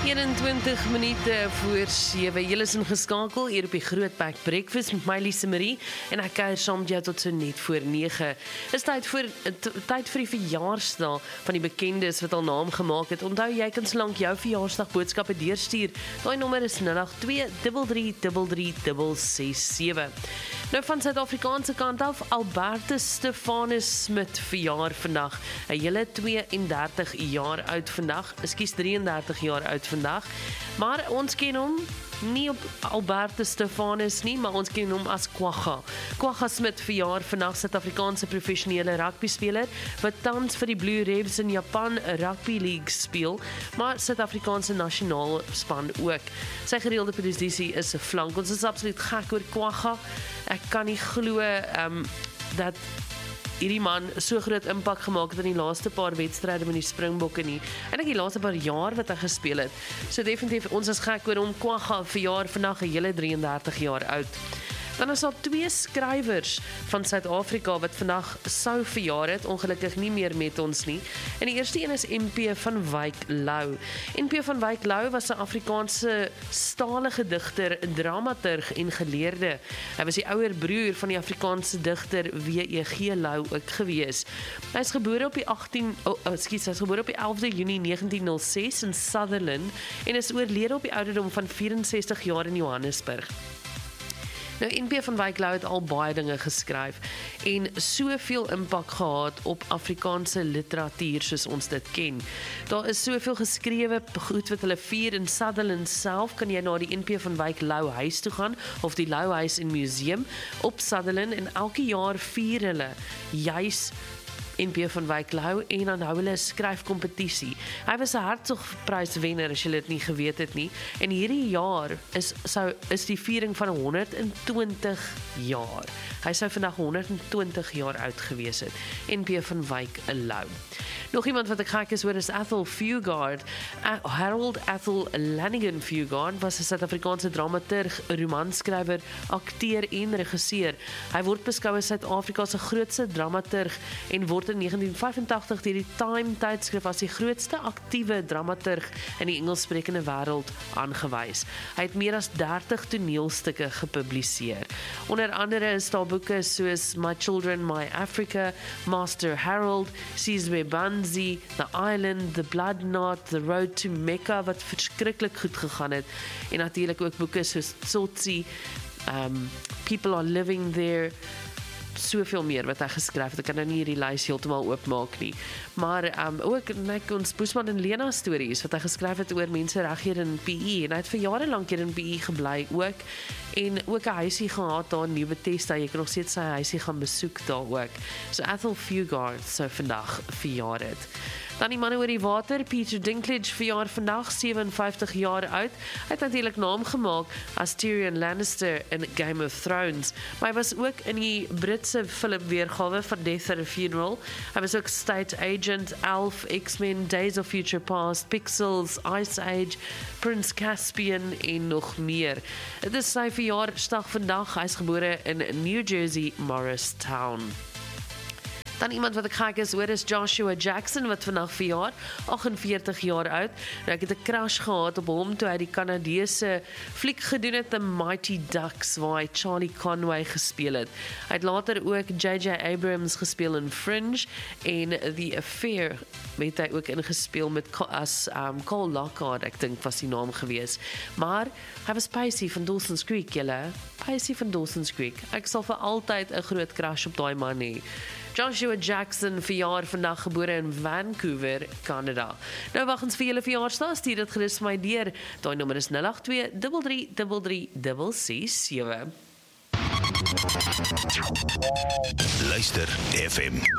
21 minute voor 7. Julle is ingeskakel hier op die Grootbek Breakfast met my Lise Marie en ek kuier saam met jou tot so net voor 9. Is tyd vir die verjaarsdag van die bekendes wat al naam gemaak het. Onthou jy kan solank jou verjaarsdag boodskappe deurstuur. Daai nommer is 082333367. Nou van Suid-Afrikaanse kant af, Albertus Stefanus Smit verjaar vandag. 'n hele 32 jaar oud vandag. Ekskuus, 33 jaar oud vandag. Maar ons ken hom nie op Albertus Stefanus nie, maar ons ken hom as Kwagga. Kwagga Smit verjaar vandag, Suid-Afrikaanse professionele rugbyspeler wat tans vir die Blue Revs in Japan Rugby League speel, maar Suid-Afrikaanse nasionaal span ook. Sy gereelde posisie is 'n flank. Ons is absoluut gek oor Kwagga. Ek kan nie glo dat hierdie man so groot impak gemaak het in die laaste paar wedstryde met die Springbokke nie. En ek die laaste paar jaar wat hy gespeel het. So definitief, ons is gek oor hom. Kwagga verjaar vandag 'n hele 33 jaar oud. Dan is daar 2 skrywers van Suid-Afrika wat vandag sou verjaar het, ongelukkig nie meer met ons nie. En die eerste een is MP van Wyk Lou. MP van Wyk Lou was 'n Afrikaanse stalige digter, dramaturg en geleerde. Hy was die ouer broer van die Afrikaanse digter W.E.G. Lou ook gewees. Hy is gebore op die 11de Junie 1906 in Sutherland en is oorlede op die ouderdom van 64 jaar in Johannesburg. Nou, NP van Wyk Lou het al baie dinge geskryf en soveel impak gehad op Afrikaanse literatuur soos ons dit ken. Daar is soveel geskrewe goed wat hulle vier in Sutherland self. Kan jy na die NP van Wyk Lou huis toe gaan of die Lou Huis en Museum op Sutherland en elke jaar vier hulle juis NP van Wyk Lou en dan hou hulle 'n skryfkompetisie. Hy was 'n Hartogpryswenner as jy dit nie geweet het nie. En hierdie jaar is die viering van 120 jaar. Hy sou vandag 120 jaar oud gewees het. NP van Wyk Lou. Nog iemand wat ek gek is oor is Athol Fugard. Harold Athol Lanigan Fugard was 'n Suid-Afrikaanse dramaturg, romanskrywer, akteur en regisseur. Hy word beskou as Suid-Afrika se grootste dramaturg en word in 1985 deur die Time tydskrif as die grootste aktiewe dramaturg in die Engelssprekende wêreld aangewys. Hy het meer as 30 toneelstukke gepubliseer. Onder andere is daar boeke soos My Children, My Africa, Master Harold, Sizwe Banzi, The Island, The Blood Knot, The Road to Mecca, wat verskriklik goed gegaan het. En natuurlik ook boeke soos Tsotsi, People Are Living There, soveel meer wat hy geskryf het. Ek kan nou nie hierdie lys heeltemal oopmaak nie. Maar ook ons Boesman en Lena stories wat hy geskryf het oor mense reg hier in PE en hy het vir jare lank hier in PE gebly ook en ook 'n huisie gehad daar in Nuwe Testa. Jy kan nog steeds sy huisie gaan besoek daar ook. So Athol Fugard sou vandag verjaar het. Dan die manne oor die water, Peter Dinklage verjaar vandag 57 jaar oud. Hy het natuurlik naam gemaak as Tyrion Lannister in Game of Thrones, maar hy was ook in die Britse filmweergawe van Death at a Funeral. Hy was ook State Agent, Alf, X-Men, Days of Future Past, Pixels, Ice Age, Prince Caspian en nog meer. Dit is sy verjaarsdag vandag. Hy is gebore in New Jersey, Morristown. Dan iemand wat ek gek is oor is Joshua Jackson wat vandag verjaar, 48 jaar oud. Nou, ek het 'n crush gehad op hom toe hy die Kanadese fliek gedoen het, The Mighty Ducks, waar hy Charlie Conway gespeel het. Hy het later ook J.J. Abrams gespeel in Fringe en The Affair het hy ook ingespeel met as Cole Lockhart, ek dink was die naam gewees. Maar hy was Pacey van Dawson's Creek, julle. Pacey van Dawson's Creek. Ek sal vir altyd 'n groot crush op daai man hê. Joshua Jackson verjaar vandag, gebore in Vancouver, Canada. Nou wag ons vir julle verjaarsdag, stuur dit gerus vir my deur. Daai nommer is 082333367. Luister FM.